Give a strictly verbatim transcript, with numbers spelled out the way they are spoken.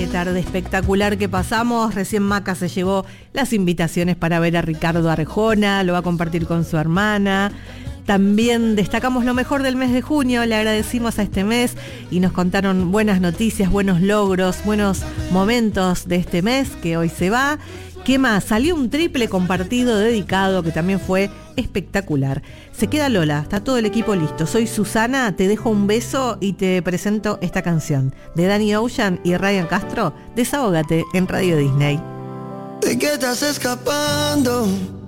Qué tarde espectacular que pasamos. Recién Maca se llevó las invitaciones para ver a Ricardo Arjona, lo va a compartir con su hermana. También destacamos lo mejor del mes de junio, le agradecimos a este mes y nos contaron buenas noticias, buenos logros, buenos momentos de este mes que hoy se va. ¿Qué más? Salió un triple compartido dedicado que también fue espectacular. Se queda Lola, está todo el equipo listo. Soy Susana, te dejo un beso y te presento esta canción de Danny Ocean y Ryan Castro, Desahógate en Radio Disney. ¿De qué estás escapando?